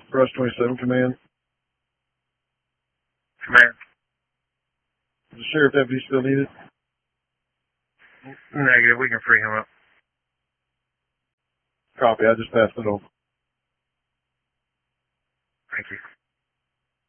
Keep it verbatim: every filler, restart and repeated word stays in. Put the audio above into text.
Rush twenty-seven, command. Command. Is the sheriff deputy still needed? Negative. We can free him up. Copy. I just passed it on. Thank you.